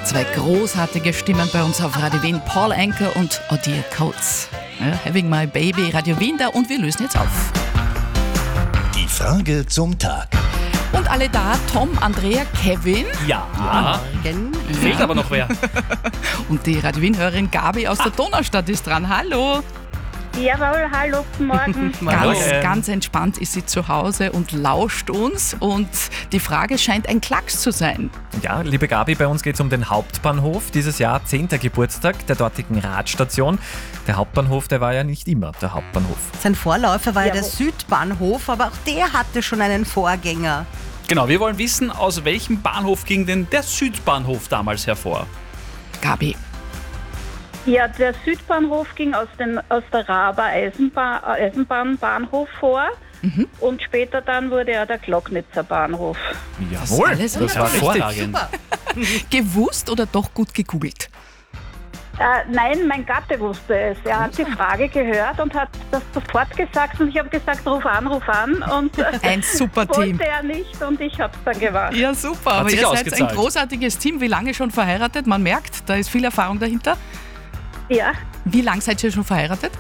Ja, zwei großartige Stimmen bei uns auf Radio Wien, Paul Anka und Odir Coates. Ja, Having My Baby, Radio Wien da, und wir lösen jetzt auf. Die Frage zum Tag. Und alle da, Tom, Andrea, Kevin. Ja. Fehlt aber noch wer. Und die Radio Wien-Hörerin Gabi aus der Donaustadt ist dran. Hallo. Jawohl, hallo, guten Morgen. Ganz entspannt ist sie zu Hause und lauscht uns. Und die Frage scheint ein Klacks zu sein. Ja, liebe Gabi, bei uns geht es um den Hauptbahnhof. Dieses Jahr 10. Geburtstag der dortigen Radstation. Der Hauptbahnhof, der war ja nicht immer der Hauptbahnhof. Sein Vorläufer war ja der Südbahnhof, aber auch der hatte schon einen Vorgänger. Genau, wir wollen wissen, aus welchem Bahnhof ging denn der Südbahnhof damals hervor? Gabi. Ja, der Südbahnhof ging aus der Raaber Eisenbahnbahnhof vor und später dann wurde ja der Glocknitzer Bahnhof. Jawohl, Das das war Hervorragend. Gewusst oder doch gut gegoogelt? Nein, mein Gatte wusste es. Er hat die Frage gehört und hat das sofort gesagt und ich habe gesagt, ruf an und Ein super Team. wollte er nicht und ich habe es dann gemacht. Ja, super. Aber sich ihr seid ein ausgezahlt. großartiges Team. Wie lange schon verheiratet? Man merkt, da ist viel Erfahrung dahinter. Ja, Wie lange seid ihr schon verheiratet?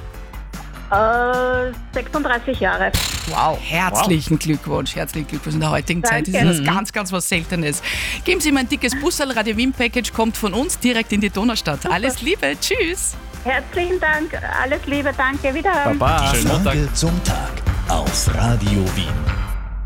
36 Jahre. Wow, herzlichen Glückwunsch. Herzlichen Glückwunsch. In der heutigen Zeit ist Danke. das ganz, ganz was Seltenes. Geben Sie mir ein dickes Busserl. Radio Wien Package kommt von uns direkt in die Donaustadt. Alles Liebe. Tschüss. Herzlichen Dank, alles Liebe, danke, wiederhören. Baba, Die schönen Montag. Frage zum Tag auf Radio Wien.